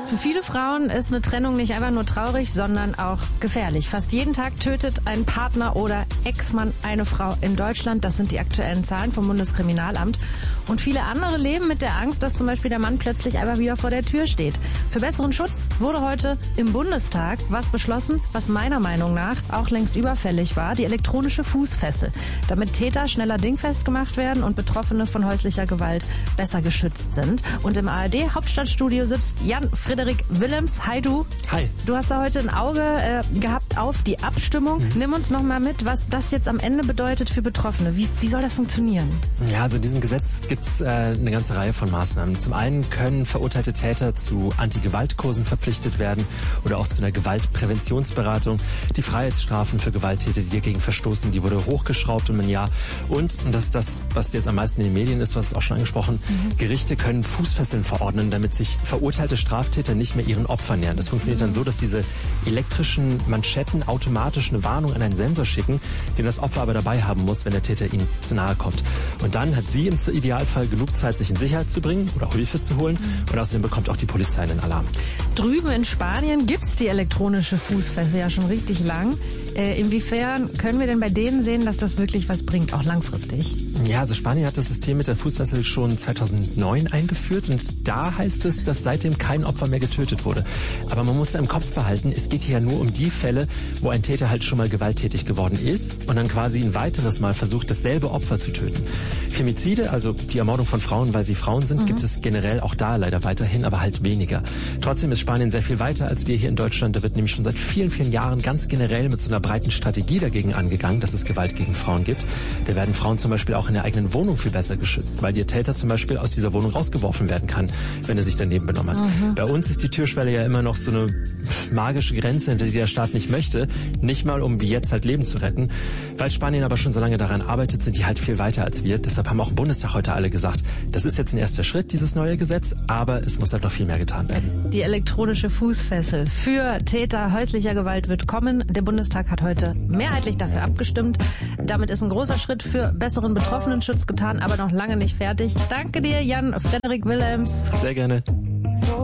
Für viele Frauen ist eine Trennung nicht einfach nur traurig, sondern auch gefährlich. Fast jeden Tag tötet ein Partner oder Ex-Mann eine Frau in Deutschland. Das sind die aktuellen Zahlen vom Bundeskriminalamt. Und viele andere leben mit der Angst, dass zum Beispiel der Mann plötzlich einfach wieder vor der Tür steht. Für besseren Schutz wurde heute im Bundestag was beschlossen, was meiner Meinung nach auch längst überfällig war: die elektronische Fußfessel. Damit Täter schneller dingfest gemacht werden und Betroffene von häuslicher Gewalt besser geschützt sind. Und im ARD-Hauptstadtstudio sitzt Jan-Frederik Willems. Hi du. Hi. Du hast da heute ein Auge gehabt auf die Abstimmung. Nimm uns noch mal mit, was das jetzt am Ende bedeutet für Betroffene. Wie soll das funktionieren? Ja, also in diesem Gesetz gibt's eine ganze Reihe von Maßnahmen. Zum einen können verurteilte Täter zu Anti-Gewalt-Kursen verpflichtet werden oder auch zu einer Gewaltpräventionsberatung. Die Freiheitsstrafen für Gewalttäter, die dagegen verstoßen, die wurde hochgeschraubt um ein Jahr. Und das ist das, was jetzt am meisten in den Medien ist, du hast es auch schon angesprochen, Gerichte können Fußfesseln verordnen, damit sich verurteilte Straftäter nicht mehr ihren Opfern nähern. Das funktioniert dann so, dass diese elektrischen Manschetten automatisch eine Warnung an einen Sensor schicken, den das Opfer aber dabei haben muss, wenn der Täter ihnen zu nahe kommt. Und dann hat sie im Idealfall genug Zeit, sich in Sicherheit zu bringen oder Hilfe zu holen. Und außerdem bekommt auch die Polizei einen Alarm. Drüben in Spanien gibt's die elektronische Fußfessel ja schon richtig lang. Inwiefern können wir denn bei denen sehen, dass das wirklich was bringt, auch langfristig? Ja, also Spanien hat das System mit der Fußfessel schon 2009 eingeführt und da heißt es, dass seitdem kein Opfer mehr getötet wurde. Aber man muss im Kopf behalten, es geht hier ja nur um die Fälle, wo ein Täter halt schon mal gewalttätig geworden ist und dann quasi ein weiteres Mal versucht, dasselbe Opfer zu töten. Femizide, also die Ermordung von Frauen, weil sie Frauen sind, gibt es generell auch da leider weiterhin, aber halt weniger. Trotzdem ist Spanien sehr viel weiter als wir hier in Deutschland. Da wird nämlich schon seit vielen, vielen Jahren ganz generell mit so einer breiten Strategie dagegen angegangen, dass es Gewalt gegen Frauen gibt. Da werden Frauen zum Beispiel auch in der eigenen Wohnung viel besser geschützt, weil ihr Täter zum Beispiel aus dieser Wohnung rausgeworfen werden kann, wenn er sich daneben benommen hat. Bei uns ist die Türschwelle ja immer noch so eine magische Grenze, hinter die der Staat nicht möchte. Nicht mal, um wie jetzt halt Leben zu retten. Weil Spanien aber schon so lange daran arbeitet, sind die halt viel weiter als wir. Deshalb haben auch im Bundestag heute alle gesagt, das ist jetzt ein erster Schritt, dieses neue Gesetz, aber es muss halt noch viel mehr getan werden. Die elektronische Fußfessel für Täter häuslicher Gewalt wird kommen. Der Bundestag hat heute mehrheitlich dafür abgestimmt. Damit ist ein großer Schritt für besseren Betroffenenschutz getan, aber noch lange nicht fertig. Danke dir, Jan-Frederik Willems. Sehr gerne.